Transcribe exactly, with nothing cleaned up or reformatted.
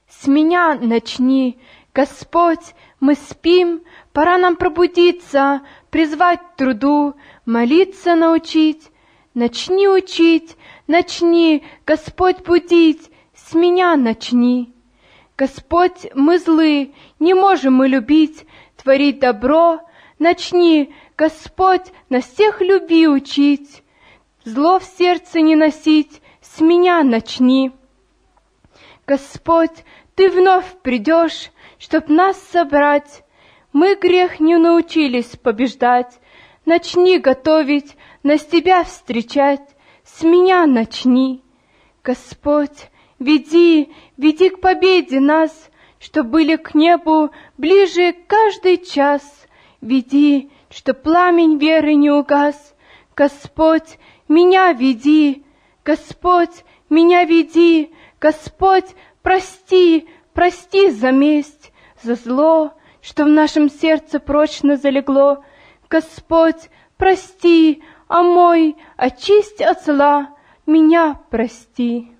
с меня начни. Господь, мы спим, пора нам пробудиться, призвать к труду, молиться научить. Начни учить, начни, Господь, будить, с меня начни. Господь, мы злы, не можем мы любить, творить добро. Начни, Господь, нас всех люби учить. Зло в сердце не носить, с меня начни. Господь, Ты вновь придешь, чтоб нас собрать. Мы грех не научились побеждать. Начни готовить, нас Тебя встречать, с меня начни. Господь, веди, веди к победе нас, чтоб были к небу ближе каждый час. Веди, чтоб пламень веры не угас. Господь, меня веди, Господь, меня веди, Господь, прости, прости за месть, за зло, что в нашем сердце прочно залегло. Господь, прости, омой, очисть от зла, меня прости.